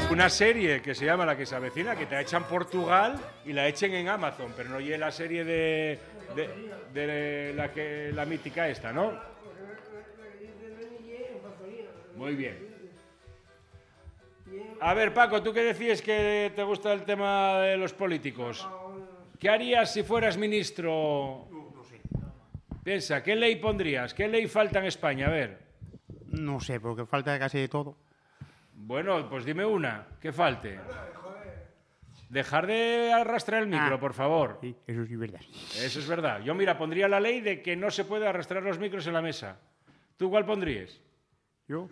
una serie que se llama La que se avecina, que te la echan en Portugal y la echen en Amazon, pero no oye la serie de la mítica esta, ¿no? Muy bien. A ver, Paco, ¿tú qué decías que te gusta el tema de los políticos? ¿Qué harías si fueras ministro? No sé. Piensa, ¿qué ley pondrías? ¿Qué ley falta en España? A ver. No sé, porque falta casi de todo. Bueno, pues dime una, que falte. Dejar de arrastrar el micro, por favor. Sí, eso sí es verdad. Eso es verdad. Yo, mira, pondría la ley de que no se puede arrastrar los micros en la mesa. ¿Tú cuál pondrías? Yo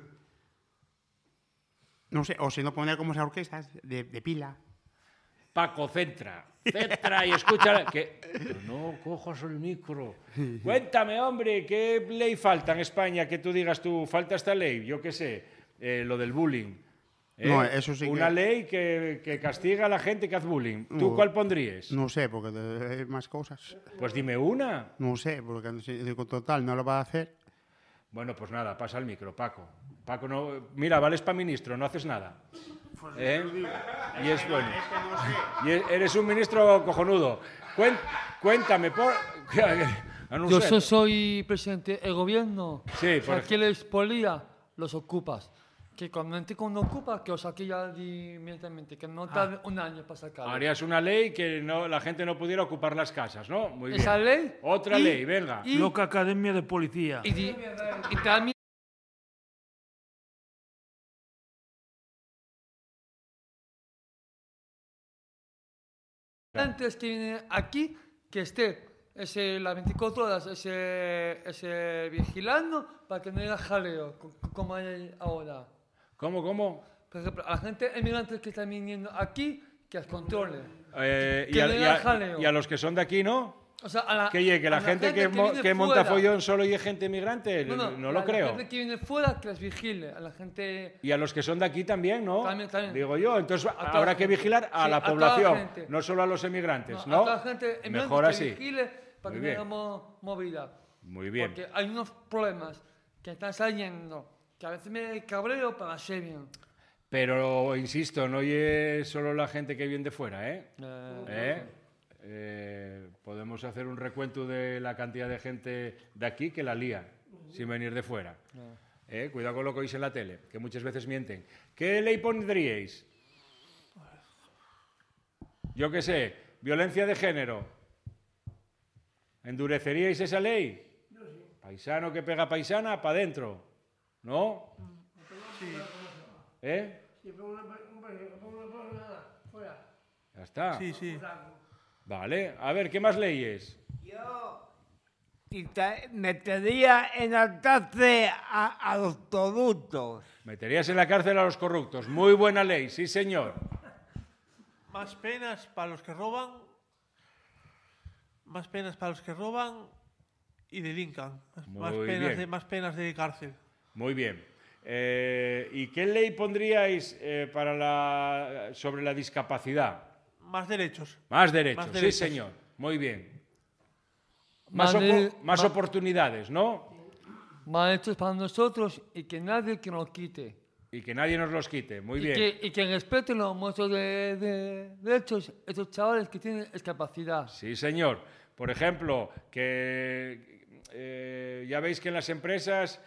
no sé, o si no poner como esas orquestas de pila. Paco, centra y escucha. Pero no cojas el micro. Cuéntame, hombre, ¿qué ley falta en España que tú digas tú, falta esta ley? Yo qué sé, lo del bullying. No, eso sí Una que... ley que castiga a la gente que hace bullying. ¿Tú No, cuál pondrías? No sé, porque hay más cosas. Pues dime una. No sé, porque con total no lo va a hacer. Bueno, pues nada, pasa el micro, Paco. Paco, no, mira, vales para ministro, no haces nada. Y es bueno. Y eres un ministro cojonudo. Cuéntame, Yo soy presidente del gobierno. Sí, por aquí les polía, los ocupas. Que cuando ocupas, que os saque ya inmediatamente, que no tarde un año para sacarlo. Harías una ley que la gente no pudiera ocupar las casas, ¿no? Muy bien. Esa ley. Otra ley, venga. Loca Academia de Policía. Y también. Antes que viene aquí, que esté las 24 horas ese vigilando para que no haya jaleo, como hay ahora. ¿Cómo? Por ejemplo, a la gente emigrante que está viniendo aquí, que las controle. Y a los que son de aquí, ¿no? O sea, que la gente que monta follón solo y gente emigrante, no lo creo. A la gente que viene fuera, que las vigile. A la gente... Y a los que son de aquí también, ¿no? También. Digo yo, entonces habrá que vigilar a la población, no solo a los emigrantes, ¿no? A toda la gente mejor que así. Vigile para que no haya movida. Muy bien. Porque hay unos problemas que están saliendo, que a veces me cabreo para hacer bien. Pero, insisto, no es solo la gente que viene de fuera, ¿eh? Podemos hacer un recuento de la cantidad de gente de aquí que la lía sin venir de fuera. Cuidado con lo que oís en la tele, que muchas veces mienten. ¿Qué ley pondríais? Yo qué sé, violencia de género. ¿Endureceríais esa ley? Paisano que pega paisana, para adentro. ¿No? Sí. Ya está. Sí. Vale, a ver, ¿qué más leyes? Yo metería en la cárcel a los corruptos. Meterías en la cárcel a los corruptos. Muy buena ley, sí señor. Más penas para los que roban. Más penas para los que roban y delincan. Más penas de cárcel. Muy bien. ¿Y qué ley pondríais sobre la discapacidad? Más derechos. Más derechos, sí señor. Muy bien. Más oportunidades, ¿no? Más derechos para nosotros y que nadie que nos quite. Y que nadie nos los quite, muy bien. Y que respeten los muestros de derechos estos chavales que tienen discapacidad. Sí señor. Por ejemplo, que ya veis que en las empresas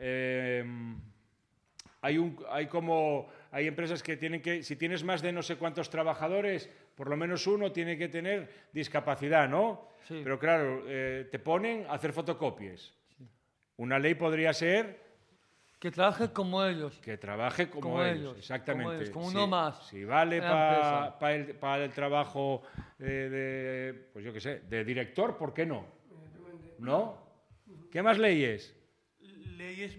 hay empresas que tienen que, si tienes más de no sé cuántos trabajadores, por lo menos uno tiene que tener discapacidad, ¿no? Sí. Pero claro, te ponen a hacer fotocopias. Sí. Una ley podría ser... Que trabaje como ellos. Que trabaje como ellos, exactamente. Como uno más. Si vale para el trabajo pues yo qué sé, de director, ¿por qué no? ¿No? ¿Qué más leyes? Leyes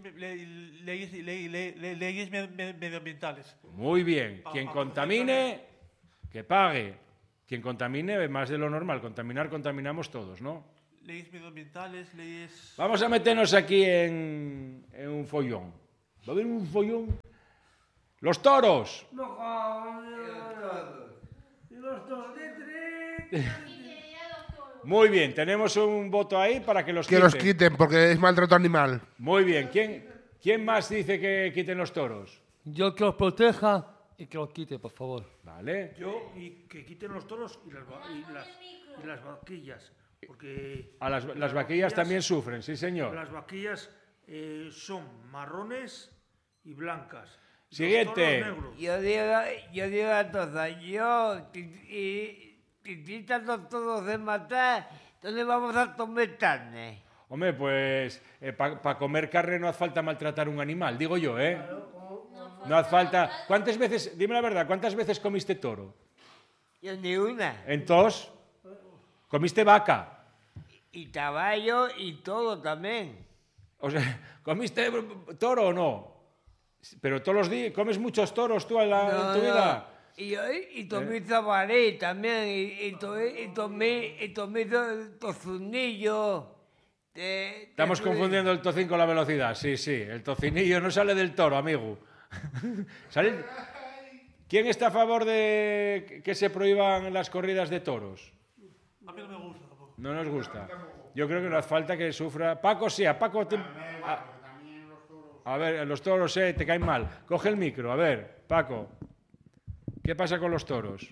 medioambientales. Muy bien. Quien contamine, que pague. Quien contamine, más de lo normal. Contaminamos todos, ¿no? Leyes medioambientales, leyes... Vamos a meternos aquí en un follón. ¿Va a haber un follón? ¡Los toros! Los toros de tres. Muy bien, tenemos un voto ahí para que los quiten. Que los quiten, porque es maltrato animal. Muy bien. ¿Quién más dice que quiten los toros? Yo que los proteja y que lo quite, por favor. Vale. Y que quiten los toros y las vaquillas. Porque Las vaquillas también sufren, sí, señor. las vaquillas son marrones y blancas. Siguiente. Los toros negros. Yo digo a todas, y quitan todos de matar, ¿dónde vamos a comer carne? Hombre, pues para comer carne no hace falta maltratar un animal, digo yo, ¿eh? No hace falta. ¿Cuántas veces, dime la verdad, cuántas veces comiste toro? Yo ni una. Entonces, ¿comiste vaca? Y caballo y todo también. O sea, ¿comiste toro o no? Pero todos los días, ¿comes muchos toros tú en tu vida? Y tomé zabalí también, y tomé tozunillo. Estamos confundiendo el tocín con la velocidad. Sí, el tocinillo no sale del toro, amigo. ¿Quién está a favor de que se prohíban las corridas de toros? A mí no me gusta tampoco. No nos gusta. Yo creo que no hace falta que sufra. Paco, sí, a Paco... A ver, los toros, te caen mal. Coge el micro, a ver, Paco. ¿Qué pasa con los toros?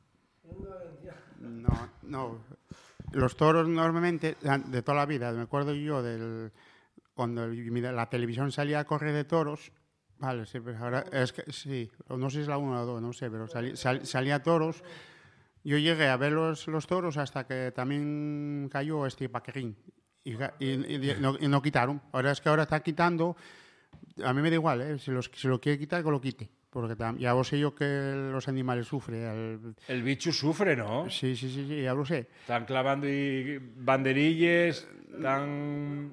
No. Los toros normalmente, de toda la vida, me acuerdo yo cuando la televisión salía a correr de toros, vale, sí, pero ahora es que sí, no sé si es la 1 o la 2, no sé, pero salía toros. Yo llegué a ver los toros hasta que también cayó Paquerín y no quitaron. Ahora está quitando, a mí me da igual, si lo quiere quitar, que lo quite. Porque ya lo sé yo que los animales sufren. El bicho sufre, ¿no? Sí, ya lo sé. Están clavando y banderillas, están...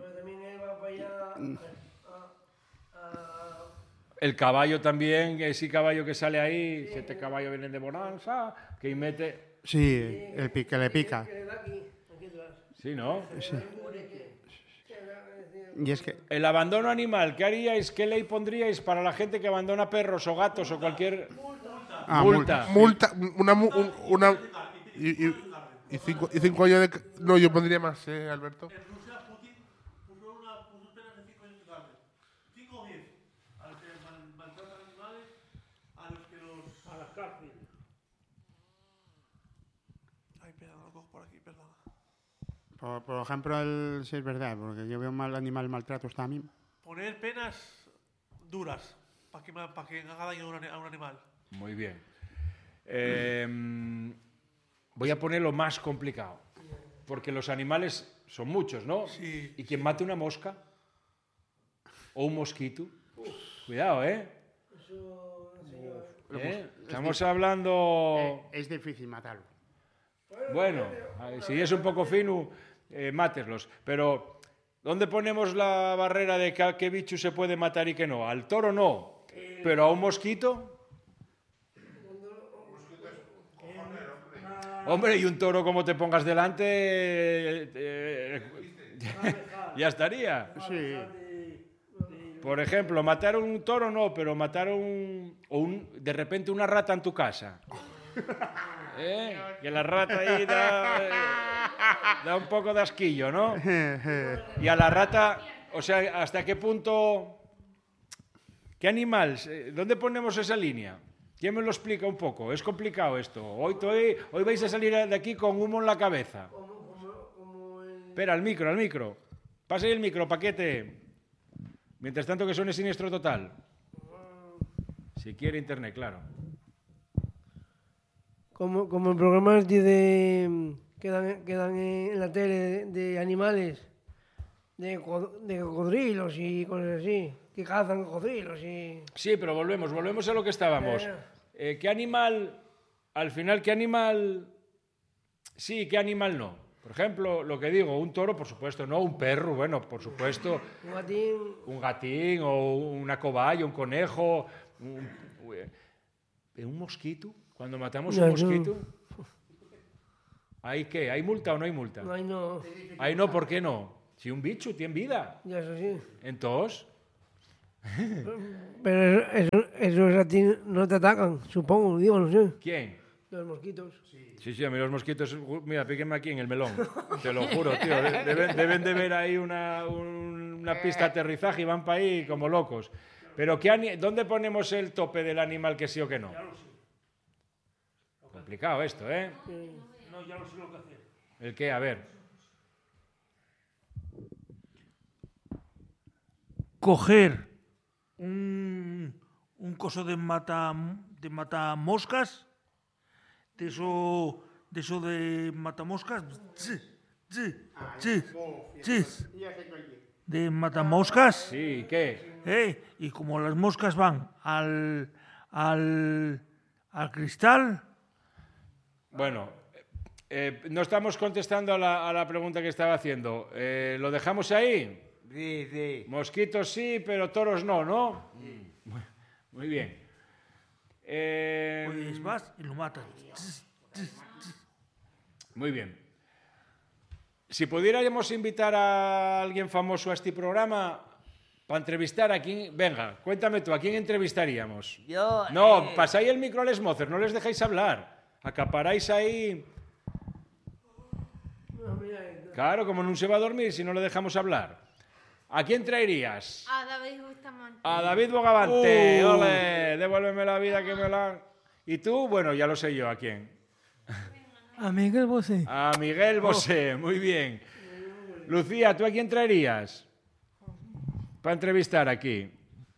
El caballo también, ese caballo que sale ahí, 7 caballos vienen de bonanza, que mete... Sí, que le pica. Sí, ¿no? Sí. Y es que... El abandono animal, ¿qué haríais? ¿Qué ley pondríais para la gente que abandona perros o gatos o cualquier... Multa. Multa, y 5 años de... No, yo pondría más, Alberto. En Rusia, Putin puso penas de 5 años de cárcel. 5 o 10. A los que maltratan animales, a los que los... A las cárceles. Ay, pena, no lo cojo por aquí, perdona. Por ejemplo, sí es verdad, porque yo veo mal animal maltratos también. Poner penas duras para que haga daño a un animal. Muy bien. Voy a poner lo más complicado, porque los animales son muchos, ¿no? Sí. ¿Y quien mate una mosca? ¿O un mosquito? Cuidado, ¿eh? Estamos hablando... Es difícil matarlo. Bueno, si es un poco fino, máteslos. Pero, ¿dónde ponemos la barrera de qué bicho se puede matar y qué no? Al toro no, pero a un mosquito... Hombre, y un toro como te pongas delante, ya estaría. Sí. Por ejemplo, matar un toro no, pero matar de repente una rata en tu casa. Que la rata ahí da un poco de asquillo, ¿no? Y a la rata, o sea, ¿hasta qué punto? ¿Qué animal? ¿Dónde ponemos esa línea? ¿Quién me lo explica un poco? Es complicado esto. Hoy vais a salir de aquí con humo en la cabeza. Espera, al micro. Pasa ahí el micro, paquete. Mientras tanto que suene Siniestro Total. Si quiere internet, claro. Como el programa que dan en la tele de animales, de cocodrilos y cosas así, que cazan cocodrilos y... Sí, pero volvemos a lo que estábamos. ¿Qué animal, al final, qué animal sí, qué animal no? Por ejemplo, lo que digo, un toro, por supuesto, no, un perro, bueno, por supuesto. Un gatín o una cobaya, un conejo, un mosquito. Cuando matamos un mosquito, ¿hay qué? ¿Hay multa o no hay multa? No. Ahí no, ¿por qué no? Si un bicho tiene vida. Ya, eso sí. Entonces... Pero esos a ti no te atacan, supongo, digo, no sé. ¿Quién? Los mosquitos. Sí, a mí los mosquitos... Mira, píquenme aquí en el melón. Te lo juro, tío. Deben de ver ahí una pista de aterrizaje y van para ahí como locos. Pero ¿dónde ponemos el tope del animal que sí o que no? Ya lo sé. Complicado esto, ¿eh? No, ya lo sé lo que hacer. ¿El qué? A ver. Coger un coso de matamoscas, de eso de matamoscas, de matamoscas, Sí, ¿qué? y como las moscas van al cristal, Bueno, no estamos contestando a la pregunta que estaba haciendo. ¿Lo dejamos ahí? Sí, sí. Mosquitos sí, pero toros no, ¿no? Muy bien. pues vas y lo matas. Muy bien. Si pudiéramos invitar a alguien famoso a este programa para entrevistar a quién... Venga, cuéntame tú, ¿a quién entrevistaríamos? Yo, No, pasáis el micro a les mozos, no les dejáis hablar. Acaparáis ahí... Claro, como no se va a dormir si no le dejamos hablar. ¿A quién traerías? A David Bustamante. A David Bogavante. ¡Ole! Devuélveme la vida que me la... ¿Y tú? Bueno, ya lo sé yo, ¿a quién? A Miguel Bosé. A Miguel Bosé, muy bien. Lucía, ¿tú a quién traerías? Para entrevistar aquí.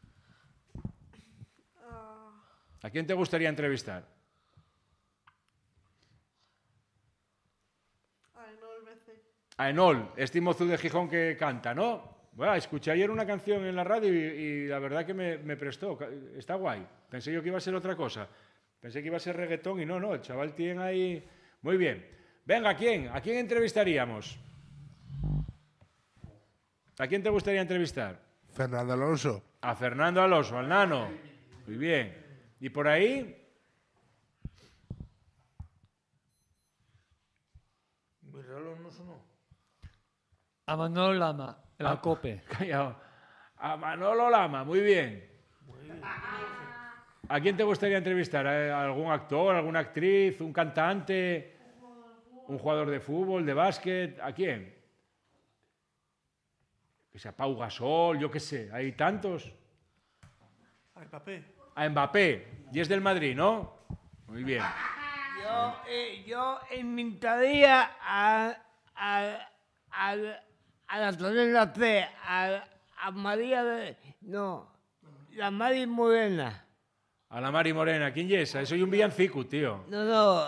¿A quién te gustaría entrevistar? A Enol, este mozo de Gijón que canta, ¿no? Bueno, escuché ayer una canción en la radio y la verdad que me prestó. Está guay. Pensé yo que iba a ser otra cosa. Pensé que iba a ser reggaetón y no, el chaval tiene ahí... Muy bien. Venga, ¿a quién? ¿A quién entrevistaríamos? ¿A quién te gustaría entrevistar? Fernando Alonso. A Fernando Alonso, al nano. Muy bien. ¿Y por ahí? A Manolo Lama, la COPE. Callao. A Manolo Lama, muy bien. ¿A quién te gustaría entrevistar? ¿A algún actor, alguna actriz, un cantante, un jugador de fútbol, de básquet? ¿A quién? Que sea Pau Gasol, yo qué sé, hay tantos. A Mbappé. A Mbappé, y es del Madrid, ¿no? Muy bien. Yo invitaría a la Torena C, a María de... No, la Mari Morena. A la Mari Morena, ¿quién es esa? Soy un villancico, tío. No,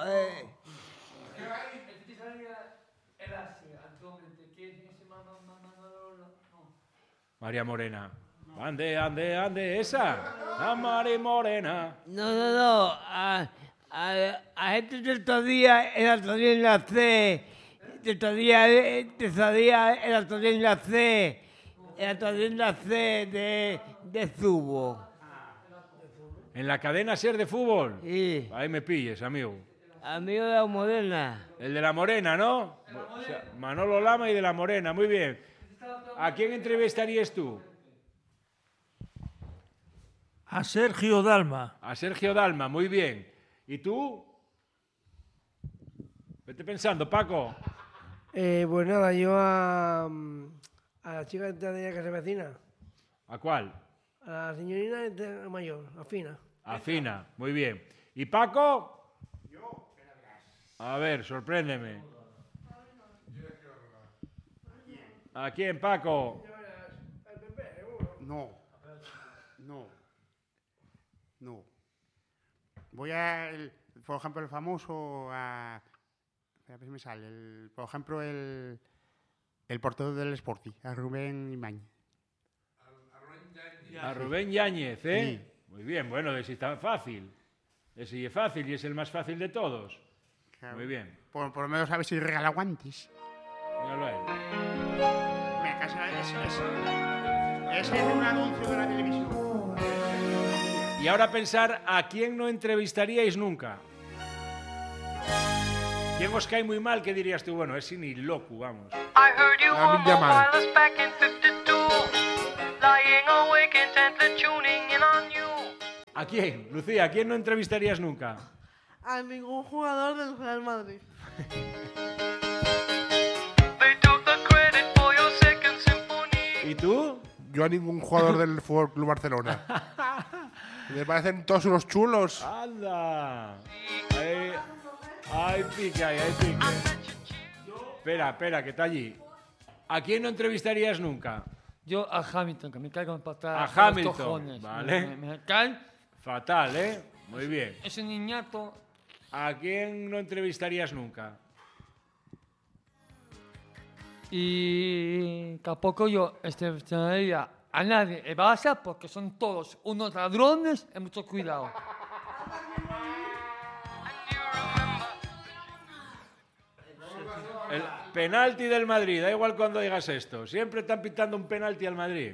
María Morena. Ande, esa. La Mari Morena. No, a gente de estos días en la Torena C, de estos días en la Torena C, en la Torena C de Zubo. ¿En la cadena SER de fútbol? Sí. Ahí me pilles, amigo. Amigo de la Morena. El de la Morena, ¿no? O sea, Manolo Lama y de la Morena, muy bien. ¿A quién entrevistarías tú? A Sergio Dalma. A Sergio Dalma, muy bien. ¿Y tú? Vete pensando, Paco. Pues nada, yo a la chica que se vecina, ¿A cuál? a la señorita mayor, a Fina. A Fina, muy bien. ¿Y Paco? A ver, sorpréndeme. ¿A quién, Paco? No. Voy por ejemplo, el famoso a ver si me sale. Por ejemplo, el portero del Sporting, a Rubén Imañez. A Rubén Yáñez, ¿eh? Sí. Muy bien, bueno, ese está fácil. Ese es fácil y es el más fácil de todos. Claro. Muy bien. Por lo menos a ver si regala guantes. Míralo a él. Me casa es en un anuncio de la televisión. Y ahora pensar a quién no entrevistaríais nunca. ¿Quién os cae muy mal? ¿Qué dirías tú? Bueno, ese ni loco, vamos. Lamin Yamal. ¿A quién? Lucía, ¿a quién no entrevistarías nunca? A ningún jugador del Real Madrid. ¿Y tú? Yo a ningún jugador del Fútbol Club Barcelona. Me parecen todos unos chulos. ¡Anda! Hay pique, hay pique. Espera, que está allí. ¿A quién no entrevistarías nunca? Yo a Hamilton, que me caigo en patada. A los Hamilton, cojones. vale. Me cae Fatal, ¿eh? Muy bien. ese niñato. ¿A quién no entrevistarías nunca? Y tampoco yo entrevistaría a nadie en Barça porque son todos unos ladrones y mucho cuidado. El penalti del Madrid, da igual cuando digas esto. Siempre están pitando un penalti al Madrid.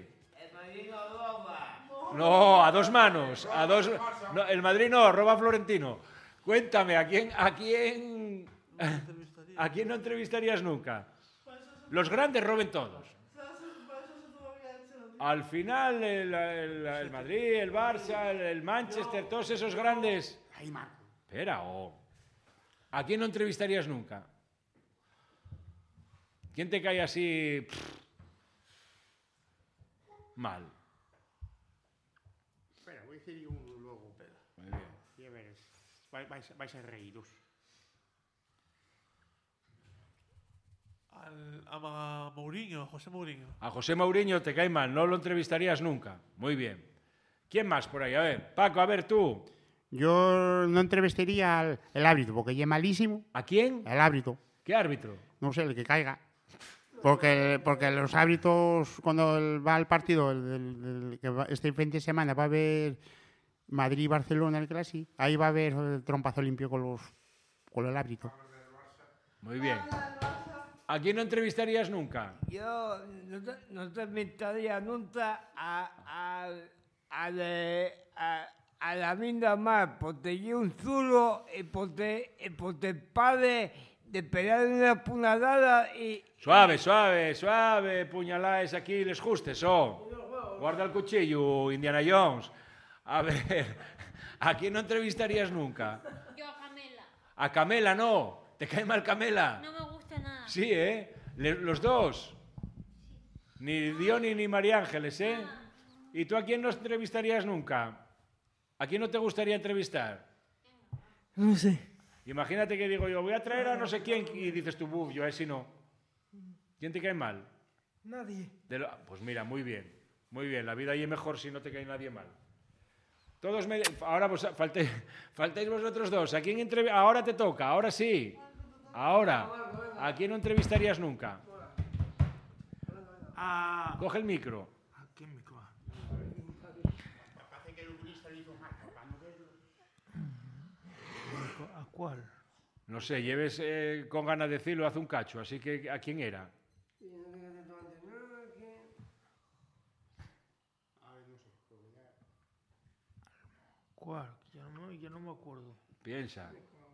No, a dos manos. No, el Madrid no, roba Florentino. Cuéntame, ¿a quién no entrevistarías nunca? Los grandes roben todos. Al final, el Madrid, el Barça, el Manchester, todos esos grandes. Espera, ¿a quién no entrevistarías nunca? ¿Quién te cae así mal? Espera, voy a decir yo uno luego. Muy bien. Ya veréis. Vais a reíros. A Mourinho, a José Mourinho. A José Mourinho te cae mal, no lo entrevistarías nunca. Muy bien. ¿Quién más por ahí? A ver, Paco, a ver tú. Yo no entrevistaría al el árbitro, porque es malísimo. ¿A quién? El árbitro. ¿Qué árbitro? No sé, el que caiga. Porque los árbitros, cuando va al partido, este fin de semana va a haber Madrid-Barcelona, el clásico, ahí va a haber el trompazo limpio con el árbitro. Muy bien. ¿A quién no entrevistarías nunca? Yo no entrevistaría nunca a la minda más, porque yo un zulo y porque padre de pegar una puñalada y... Suave, puñaladas aquí les justes, Guarda el cuchillo, Indiana Jones. A ver, ¿a quién no entrevistarías nunca? Yo a Camela. A Camela no. ¿Te cae mal Camela? No me gusta nada. Sí, ¿eh? Los dos. Ni Diony ni María Ángeles, ¿eh? ¿Y tú a quién no entrevistarías nunca? ¿A quién no te gustaría entrevistar? No sé. Imagínate que digo yo, voy a traer a no sé quién y dices tú, buf, yo a ese no. ¿Quién te cae mal? Nadie. Pues mira, muy bien. Muy bien, la vida ahí es mejor si no te cae nadie mal. Ahora pues faltáis vosotros dos. ¿A quién ahora te toca, ahora sí. Ahora. ¿A quién no entrevistarías nunca? Coge el micro. ¿A quién me coja? ¿A cuál? No sé, lleves con ganas de decirlo hace un cacho, así que ¿a quién era? ¿Cuál? Ya no me acuerdo. Piensa.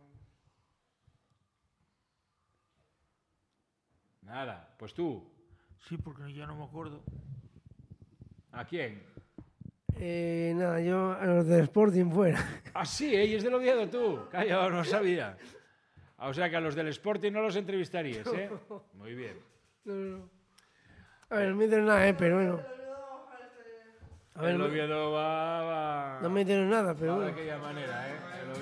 Nada, pues tú. Sí, porque ya no me acuerdo. ¿A quién? Nada, yo a los del Sporting fuera. Ah, sí, ¿eh? ¿Y es del Oviedo tú? Calla, no sabía. O sea que a los del Sporting no los entrevistarías, ¿eh? Muy bien. No. A ver, no me dieron nada, pero bueno. A ver, El Oviedo va... no me dieron nada, pero va de bueno. aquella manera, ¿eh?